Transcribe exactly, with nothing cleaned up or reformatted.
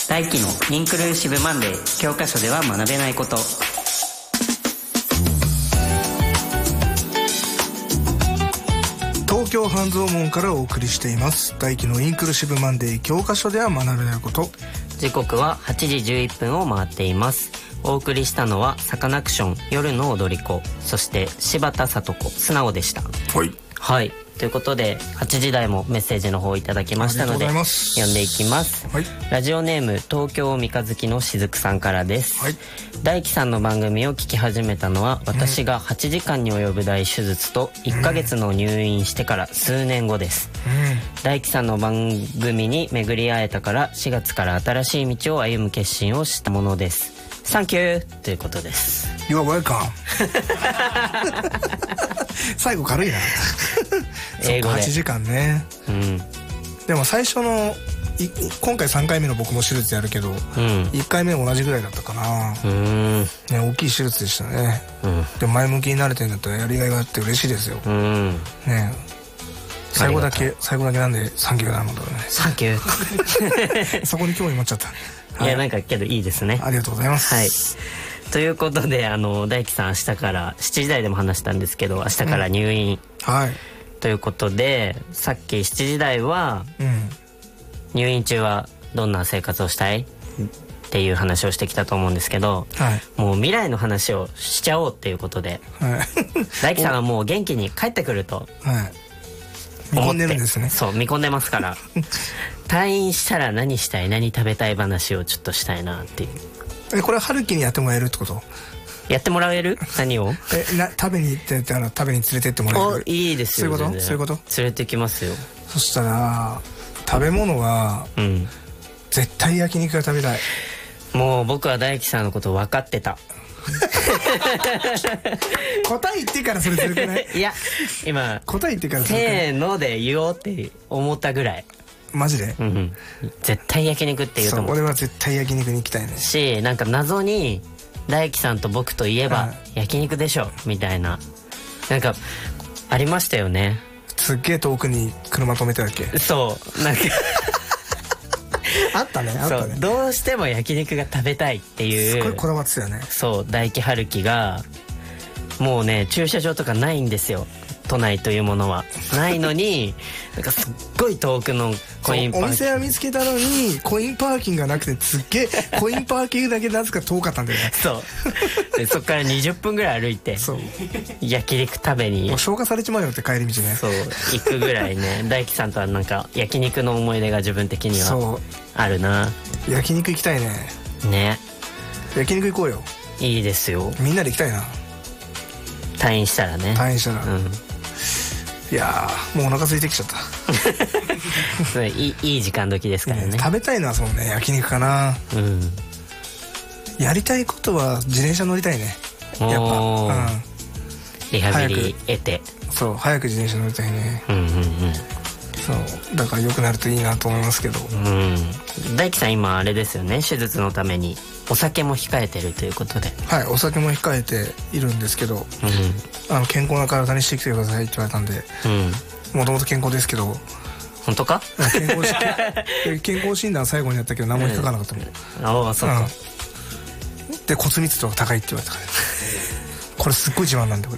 大輝のインクルーシブマンデー、教科書では学べないこと。 東京半蔵門からお送りしています大輝のインクルーシブマンデー、教科書では学べないこと。 時刻ははちじじゅういっぷんを回っています。お送りしたのはサカナクション夜の踊り子、そして柴田聡子素直でした。 はいはい、ということではちじ台もメッセージの方いただきましたので読んでいきます、はい、ラジオネーム東京三日月のしずくさんからです、はい、大輝さんの番組を聞き始めたのは私がはちじかんに及ぶ大手術といっかげつの入院してから数年後です、うん、大輝さんの番組に巡り会えたからしがつから新しい道を歩む決心をしたものです。サンキューということです。 You are welcome 最後軽いな英語ではちじかんね、うん、でも最初の今回さんかいめの僕も手術やるけど、うん、いっかいめも同じぐらいだったかな、うん、ね、大きい手術でしたね、うん、で前向きになれてるんだったらやりがいがあって嬉しいですよ、うん、ね、最後だけ最後だけなんでサンキューなのだろうね。 サンキューそこに興味持っちゃった。 いや、なんかけどいいですね。 ありがとうございます。 はい。ということで、あの大輝さん明日からしちじ台でも話したんですけど、明日から入院、うん、はい。ということで、さっきしちじ台は、うん、入院中はどんな生活をしたいっていう話をしてきたと思うんですけど、はい、もう未来の話をしちゃおうっていうことで、はい、大輝さんはもう元気に帰ってくると。はい。 見込んでるんですね。 そう、見込んでますから退院したら何したい、何食べたい話をちょっとしたいなっていう。 え、これは春樹にやってもらえるってこと？ やってもらえる？何を？ え、な、食べに行ってあの食べに連れてってもらえる？ いいですよ。 そういうこと？そういうこと？ 連れてきますよ。 そしたら食べ物は、うん、絶対焼肉が食べたい。 もう僕は大輝さんのこと分かってた答え言ってからそれずるくない？ いや、今答え言ってからせーので言おうって思ったぐらい。 マジで？うん、うん、 絶対焼肉って言うと思う。 そう、俺は絶対焼肉に行きたいね。 し、なんか謎に大輝さんと僕といえば焼肉でしょみたいな、なんかありましたよね。 すっげえ遠くに車止めてたっけ？ そうなんかあったね、あったね。 どうしても焼肉が食べたいっていう、 すごいこだわってたよね。 そう、大輝春樹がもうね、駐車場とかないんですよ、都内というものはないのになんかすっごい遠くのコインパーキング、お店は見つけたのにコインパーキングがなくて、すっげえコインパーキングだけなぜか遠かったんだよね。 そうで、そっからにじゅっぷんぐらい歩いてそう焼肉食べに、 もう消化されちまうよって帰り道ね。 そう行くぐらいね大輝さんとはなんか焼肉の思い出が自分的にはあるな。 焼肉行きたいね。ね、焼肉行こうよ。 いいですよ、 みんなで行きたいな。 退院したらね。 退院したら、うん、いやー、もうお腹空いてきちゃったいい、いい時間時ですからね、 ね。食べたいのはそのね、焼肉かな、うん、やりたいことは自転車乗りたいね、やっぱ、うん、 リハビリ得て、 そう、早く自転車乗りたいね。うんうんうん、そうだから良くなるといいなと思いますけど、うん、 大輝さん今あれですよね、手術のためにお酒も控えてるということで。 はい、お酒も控えているんですけど、うん、あの健康な体にしてきてくださいって言われたんで、もともと健康ですけど。 本当か？ 健康し健康診断最後にやったけど何も引っかからなかったもん、 うん、ああ、そうか、 うん、で骨密度が高いって言われたからこれすっごい自慢なんだよ。